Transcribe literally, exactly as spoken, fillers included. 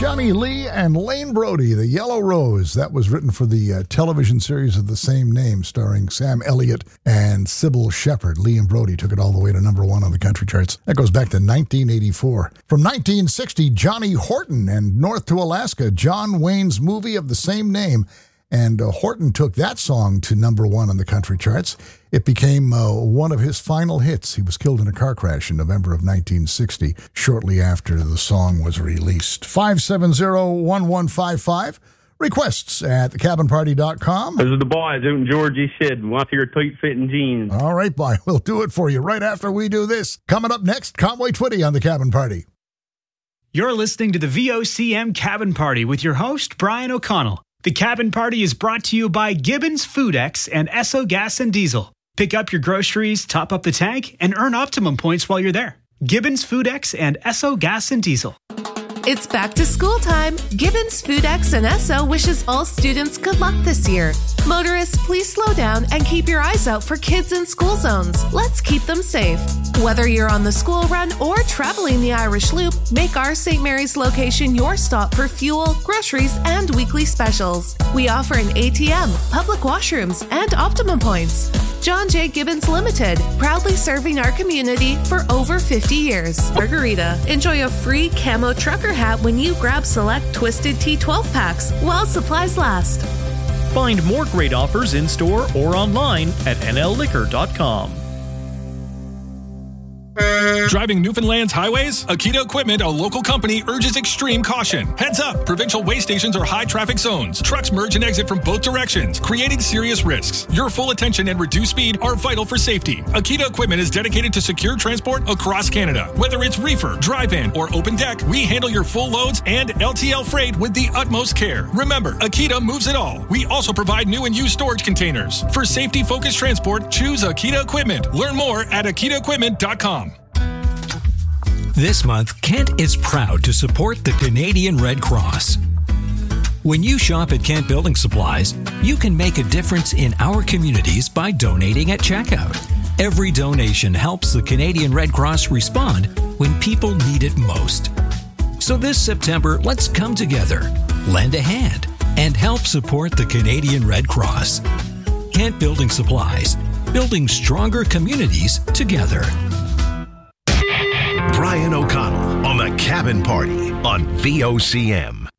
Johnny Lee and Lane Brody, The Yellow Rose. That was written for the uh, television series of the same name, starring Sam Elliott and Sybil Shepherd. Lee and Brody took it all the way to number one on the country charts. That goes back to nineteen eighty-four. From nineteen sixty, Johnny Horton and North to Alaska, John Wayne's movie of the same name. And uh, Horton took that song to number one on the country charts. It became uh, one of his final hits. He was killed in a car crash in November of nineteen sixty, shortly after the song was released. five seven zero, one one five five. Requests at the cabin party dot com. This is the boys out in Georgie Shed. Want your tight-fitting jeans. All right, boy. We'll do it for you right after we do this. Coming up next, Conway Twitty on the Cabin Party. You're listening to the V O C M Cabin Party with your host, Brian O'Connell. The Cabin Party is brought to you by Gibbons FoodX and Esso Gas and Diesel. Pick up your groceries, top up the tank, and earn optimum points while you're there. Gibbons FoodX and Esso Gas and Diesel. It's back to school time. Gibbons FoodX and Esso wishes all students good luck this year. Motorists, please slow down and keep your eyes out for kids in school zones. Let's keep them safe. Whether you're on the school run or traveling the Irish Loop, make our Saint Mary's location your stop for fuel, groceries, and weekly specials. We offer an A T M, public washrooms, and optimum points. John J. Gibbons Limited, proudly serving our community for over fifty years. Margarita, enjoy a free camo trucker hat when you grab select Twisted Tea twelve packs while supplies last. Find more great offers in-store or online at N L liquor dot com. Driving Newfoundland's highways? Akita Equipment, a local company, urges extreme caution. Heads up! Provincial way stations are high-traffic zones. Trucks merge and exit from both directions, creating serious risks. Your full attention and reduced speed are vital for safety. Akita Equipment is dedicated to secure transport across Canada. Whether it's reefer, drive-in, or open deck, we handle your full loads and L T L freight with the utmost care. Remember, Akita moves it all. We also provide new and used storage containers. For safety-focused transport, choose Akita Equipment. Learn more at akita equipment dot com. This month, Kent is proud to support the Canadian Red Cross. When you shop at Kent Building Supplies, you can make a difference in our communities by donating at checkout. Every donation helps the Canadian Red Cross respond when people need it most. So this September, let's come together, lend a hand, and help support the Canadian Red Cross. Kent Building Supplies, building stronger communities together. Brian O'Connell on the Cabin Party on V O C M.